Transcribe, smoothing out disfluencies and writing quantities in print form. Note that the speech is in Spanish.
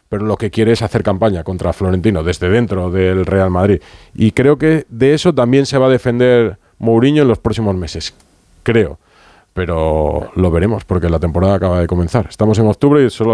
pero lo que quiere es hacer campaña contra Florentino desde dentro del Real Madrid. Y creo que de eso también se va a defender Mourinho en los próximos meses, creo. Pero lo veremos, porque la temporada acaba de comenzar. Estamos en octubre y solo